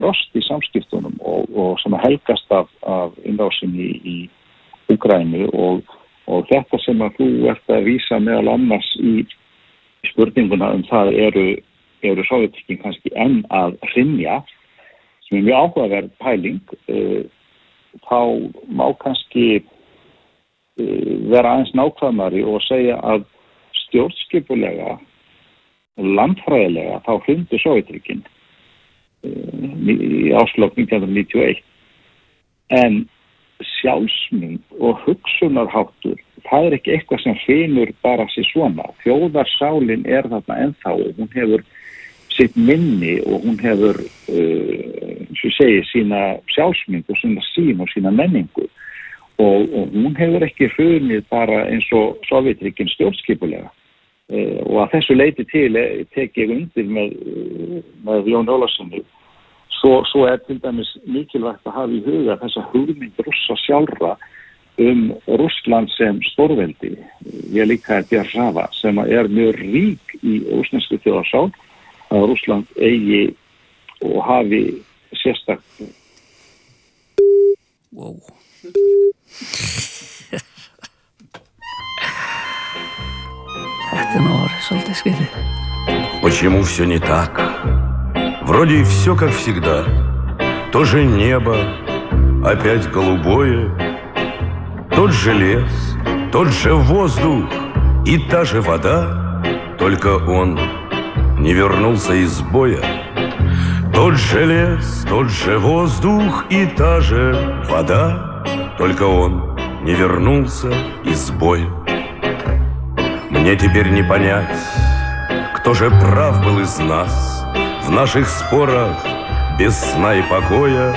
frost í samskiptunum og sem að helgast af innrásinni í Úkraínu og þetta sem að þú ert að vísa meðal annars í spurninguna það eru Sovétríkin kannski enn að hrynja, sem er mjög áhugaverð pæling, þá má kannski vera aðeins nákvæmari og segja að stjórnskipulega og landfræðilega þá hrundu Sovétríkin í árslok 1991. En sjálfsmynd og hugsunarháttur, það ekki eitthvað sem hrynur bara sér svona. Þjóðarsálin þarna ennþá og hún hefur sitt minni og hún hefur, eins og segi, sína sjálfsmynd og sína sýn og sína menningu og hún hefur ekki hrunið bara eins og Sovétríkin stjórnskipulega. Og að þessu leyti til tek ég undir með Jón Ólafssoni. Svo til dæmis mikilvægt að hafa í huga þessa hugmynd Rússa sjálfra Rússland sem stórveldi. Ég líka Держава sem mjög rík í rússnesku þjóðarsál að Rússland eigi og hafi sérstakt. Wow. Это норы, сольтый скрытый. Почему все не так? Вроде и все как всегда. То же небо, опять голубое, тот же лес, тот же воздух и та же вода, только он не вернулся из боя. Тот же лес, тот же воздух и та же вода, только он не вернулся из боя. Мне теперь не понять, кто же прав был из нас в наших спорах без сна и покоя.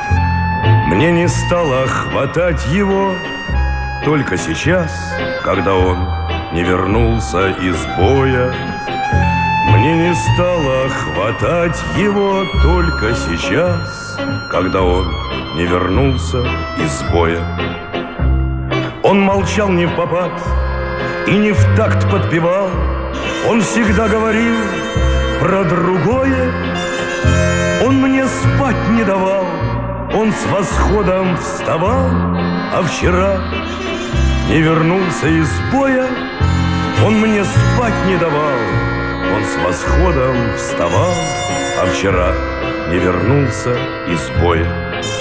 Мне не стало хватать его только сейчас, когда он не вернулся из боя. Мне не стало хватать его только сейчас, когда он не вернулся из боя. Он молчал не впопад и не в такт подпевал, он всегда говорил про другое. Он мне спать не давал, он с восходом вставал, а вчера не вернулся из боя. Он мне спать не давал, он с восходом вставал, а вчера не вернулся из боя.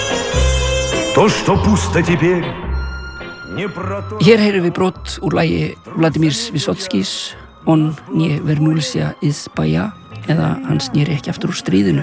То, что пусто теперь, не про то... Hér heyrum við brot úr lagi Vladimirs Vysotskís On nie verнулся из боя eða hann snýri ekki aftur úr stríðinu.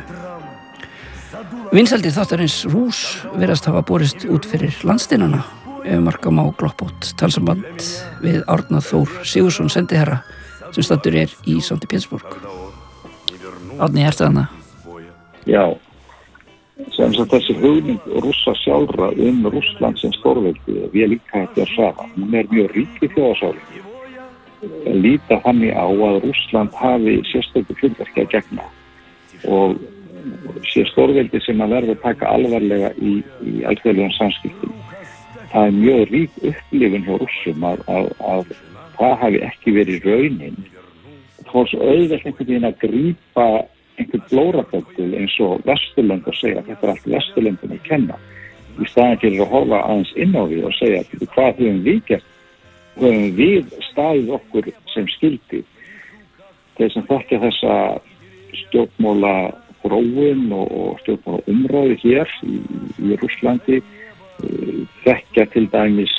Vinsældir þáttarins Rús virðast hafa borist út fyrir landsteinana ef marka má gloppótt talsamband við Árna Þór Sigurðsson sendiherra sem staddur í Sankt Pétursborg. Árni, ertu þarna? Já, sem sagt þessi hugmynd Rússa sjálfra Rússland sem stórveldi, við líka Держава, hún mjög rík í þjóðarsálinu. Líta þannig á að Rússland hafi sérstöku hlutverki að gegna og sé stórveldi sem að verða að taka alvarlega í alþjóðlegum samskiptum. Það mjög rík upplifun hjá Rússum að það hafi ekki verið raunin. Það var svo auðvelt einhvern veginn að grípa einhvern blóraböggul eins og Vesturlönd og segja að þetta allt Vesturlöndum að kenna. Í staðinn fyrir að horfa aðeins inn á við og segja hvað höfum við gert? Höfum við staðið okkur sem skyldi. Þeir sem þekkja þessa stjórnmála þróun og stjórnmála umræðu hér í Rússlandi þekkja til dæmis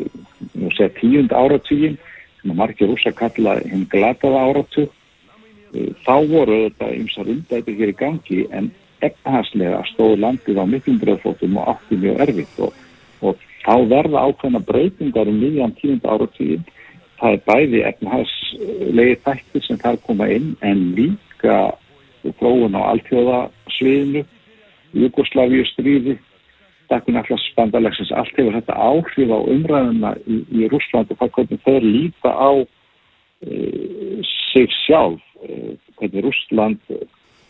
10. áratuginn sem að margir Rússar kalla hinn glataða áratug. Þá voru þetta ýmsar umbætur hér í gangi en efnahagslega stóð landið á miklum brauðfótum og átti mjög erfitt og þá verða ákveðna breytingar miðjan 10. áratuginn. Það bæði efnahagslegi þættir sem þar koma inn en líka þróun á alþjóðasviðinu, Júgóslavíustríði, Stakkunaflagsbandalagsins, allt hefur þetta áhrif á umræðuna í Rússlandi og hvernig þau líta á sig sjálf, hvernig Rússlandi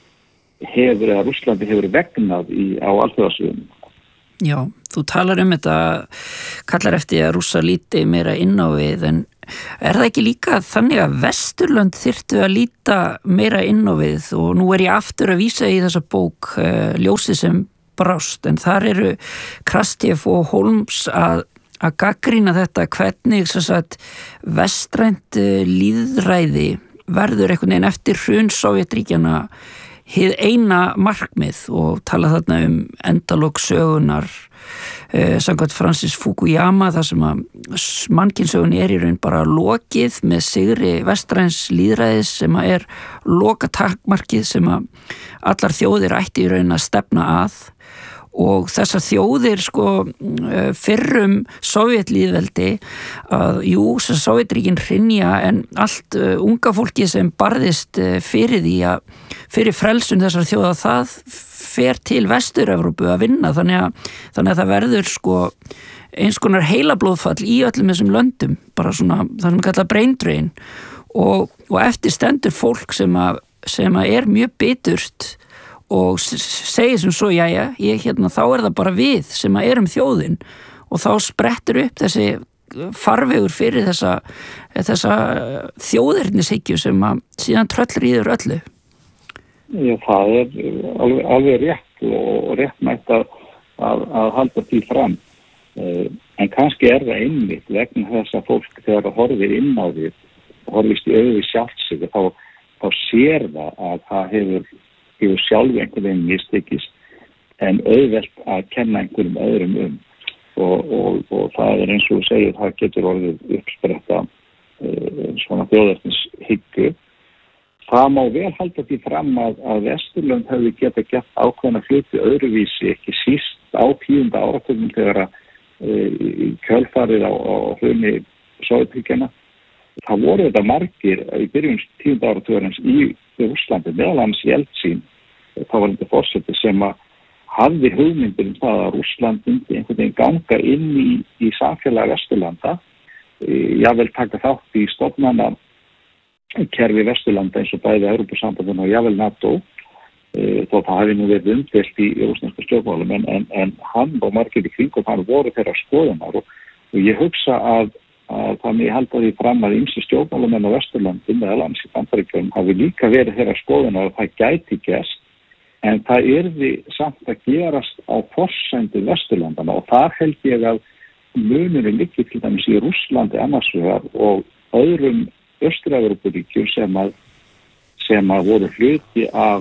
hefur vegnað á alþjóðasviðinu. Já, þú talar þetta, kallar eftir að Rússar líti meira inn á við en það ekki líka þannig að Vesturlönd þyrftu að líta meira inn á við og nú ég aftur að vísa í þessa bók Ljósið sem brást, en þar eru Krastev og Holmes að gagnrýna þetta hvernig vestrænt lýðræði verður einhvern veginn eftir hrun Sovétríkjanna hið eina markmið og tala þarna endalok sögunar samkvæmt Francis Fukuyama þar sem að mannkynssögunni í raun bara lokið með sigri vestræns lýðræðis sem að loka takmarkið sem að allar þjóðir ætti í raun að stefna að og þessar þjóðir fyrrum Sovétlýðveldi að Sovétríkin hrynja en allt unga fólki sem barðist fyrir því að fyrir frelsun þessar þjóða það fer til Vestur-Evrópu að vinna þannig að það verður eins konar heilablóðfall í öllum þessum löndum bara svona það sem kallað brain drain og eftir stendur fólk sem að mjög biturt og segir sem svo, þá það bara við sem að erum þjóðin og þá sprettur upp þessi farvegur fyrir þessa þjóðernishyggju sem að síðan tröllríður öllu. Já, það alveg rétt og réttmætt að halda því fram. En kannski það einmitt vegna þess að fólk þegar það horfir inn á því, horfist í augu sjálft sig, þá sér það að það hefur sjálf einhvern veginn mistekist en auðvelt að kenna einhverjum öðrum og það eins og þú segir, það getur orðið uppspretta svona þjóðernishyggju. Það má vel halda því fram að Vesturlönd hefði getað gert ákveðna hluti öðruvísi, ekki síst á 10. áratugnum þegar í kjölfarið á hruni Sovétríkjanna. Það voru þetta margir í byrjun 10. áratugarins í Rússlandi, meðal annars Jeltsín, þá var þetta forseti sem að hafði hugmyndir það að Rússland myndi einhvern veginn ganga inn í samfélagi Vesturlanda, jafnvel taka þátt í stofnana kerfi Vesturlanda eins og bæði Evrópusambandinu og jafnvel NATO, þó það hafi nú verið umdeilt í rússneska stjórnmálum, en hann og margir í kringum hann voru þeirra skoðunar og ég hugsa að þannig halda því fram að ýmsir stjórnmálamenn á Vesturlandi meðal annars í Bandaríkjunum hafi líka verið þeirra skoðunar að það gæti gerst, en það yrði samt að gerast á forsendu Vesturlandana og þar held ég að munurinn liggi til dæmis í Rússlandi annars vegar og öðrum Austur-Evrópuríkjum sem að voru hluti af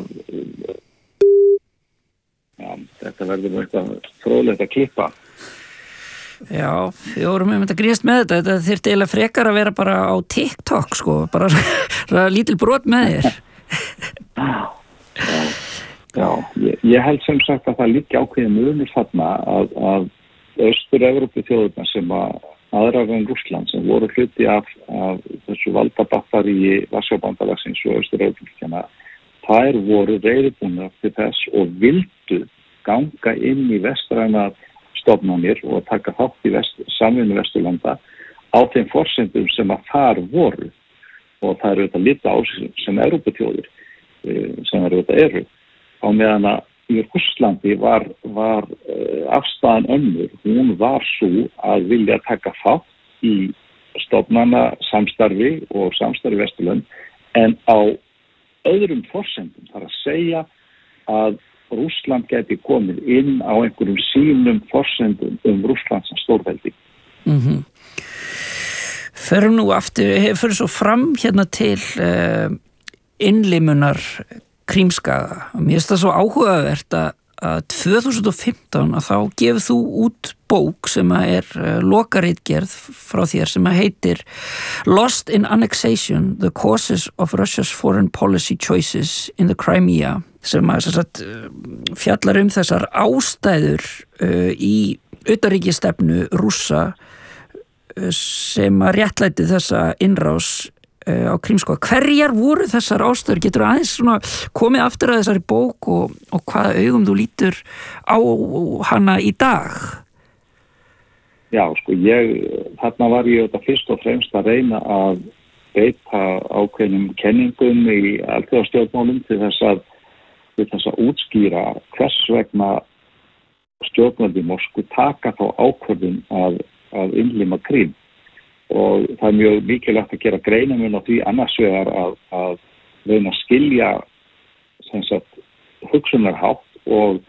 þetta verður nú eitthvað fróðlegt að klippa. Já, við vorum að gríðast með þetta þyrfti eiginlega frekar að vera bara á TikTok bara lítil brot með þér. Já, ég held sem sagt að það líka ákveðin munur þarna að Austur-Evrópu þjóðurnar sem aðrar en Rússland sem voru hluti af þessu valdabattaríi Varsjárbandalagsins og Austur-Evrópuríkjanna, þær voru reiðubúnar til þess og vildu ganga inn í vestræna stofnanir og taka þátt í samvinnu Vesturlanda á þeim forsendum sem að þar voru og það eru þetta lita á sem Evrópuþjóðir sem eru á meðan að í Rússlandi var afstaðan önnur, hún var svo að vilja taka þátt í stofnana samstarfi og samstarfi Vesturlönd en á öðrum forsendum, þar að segja að Rússland geti komið inn á einhverjum sínum forsendum Rússland sem stórveldi. Förum nú aftur, fyrir svo fram hérna til innlimunar Krímskaga. Mér finnst það svo áhugavert að 2015 að þá gefur þú út bók sem að lokaritgerð frá þér sem að heitir Lost in Annexation, The Causes of Russia's Foreign Policy Choices in the Crimea sem að fjallar þessar ástæður í utanríkisstefnu Rússa sem að réttlæti þessa innrás á Krímskaga. Hverjar voru þessar ástæður? Getur aðeins komið aftur að þessari bók og hvaða augum þú lítur á hana í dag? Já, þarna var ég fyrst og fremst að reyna að beita ákveðnum kenningum í alþjóðastjórnmálum til þess að útskýra hvers vegna stjórnvöld í Moskvu taka þá ákvörðun að innlima Krím. og það mjög mikilvægt að gera greinarmun á því annars vegar að reyna að skilja sem sagt hugsunarhátt og